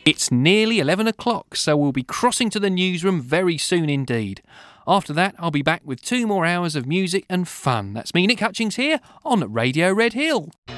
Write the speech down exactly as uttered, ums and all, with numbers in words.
It's nearly eleven o'clock, so we'll be crossing to the newsroom very soon indeed. After that, I'll be back with two more hours of music and fun. That's me, Nick Hutchings, here on Radio Red Hill.